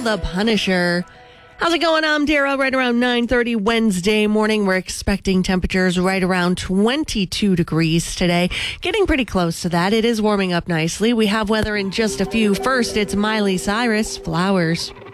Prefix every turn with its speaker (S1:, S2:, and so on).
S1: the Punisher. How's it going? I'm Dara. Right around 9:30 Wednesday morning. We're expecting temperatures right around 22 degrees today. Getting pretty close to that. It is warming up nicely. We have weather in just a few. First, it's Miley Cyrus, Flowers.